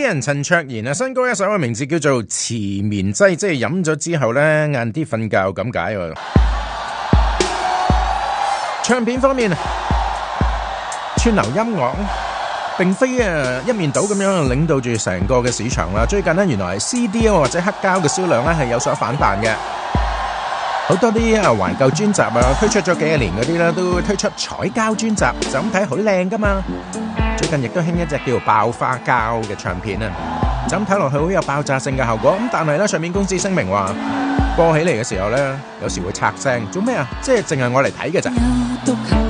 人陳卓賢啊，新歌一首嘅名字叫做遲眠劑，即係飲咗之後咧晏啲瞓覺咁解喎。唱片方面，串流音樂並非一面倒咁樣領導住成個嘅市場啦。最近呢，原來係 CD 或者黑膠嘅銷量咧係有所反彈嘅。好多啲懷舊專輯啊，推出咗幾廿年嗰啲啦，都推出彩膠專輯，就咁睇好靚噶嘛。最近亦都興一隻叫爆花膠嘅唱片啊，就咁睇落去好有爆炸性嘅效果。咁但係咧，唱片公司聲明話播起嚟嘅時候咧，有時會拆聲，做咩啊？即係淨係我嚟睇嘅咋。